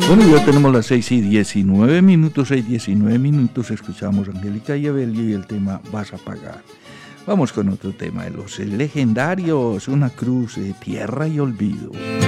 Bueno, ya tenemos las 6:19, 6:19, escuchamos a Angélica y Abelio y el tema Vas a pagar. Vamos con otro tema de los legendarios, Una cruz de tierra y olvido.